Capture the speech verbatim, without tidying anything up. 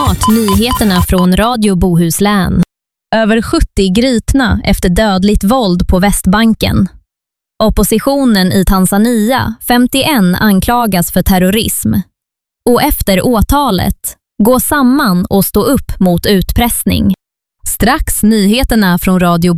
Snart nyheterna från Radio Bohuslän. Över sjuttio gripna efter dödligt våld på Västbanken. Oppositionen i Tanzania, femtioen, anklagas för terrorism. Och efter åtalet, gå samman och stå upp mot utpressning. Strax nyheterna från Radio